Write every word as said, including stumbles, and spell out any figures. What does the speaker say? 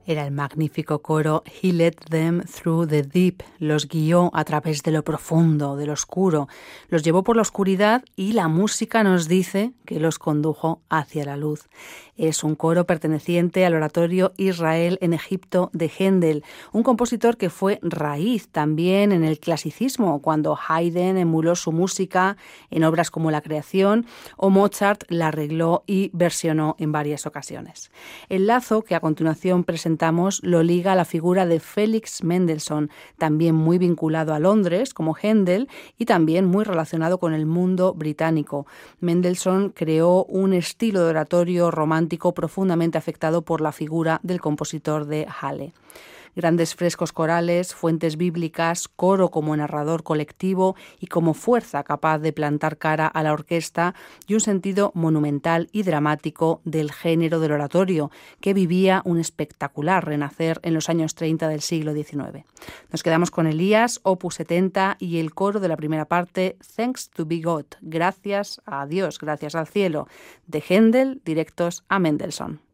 Era el magnífico coro He led them through the deep, los guió a través de lo profundo, de lo oscuro, los llevó por la oscuridad y la música nos dice que los condujo hacia la luz. Es un coro perteneciente al oratorio Israel en Egipto de Händel, un compositor que fue raíz también en el clasicismo, cuando Haydn emuló su música en obras como La Creación o Mozart la arregló y versionó en varias ocasiones. El lazo que a continuación presentamos lo liga a la figura de Felix Mendelssohn, también muy vinculado a Londres, como Händel, y también muy relacionado con el mundo británico. Mendelssohn creó un estilo de oratorio romántico profundamente afectado por la figura del compositor de Halle. Grandes frescos corales, fuentes bíblicas, coro como narrador colectivo y como fuerza capaz de plantar cara a la orquesta y un sentido monumental y dramático del género del oratorio, que vivía un espectacular renacer en los años treinta del siglo diecinueve. Nos quedamos con Elías, opus setenta, y el coro de la primera parte, Thanks to be God, gracias a Dios, gracias al cielo, de Händel, directos a Mendelssohn.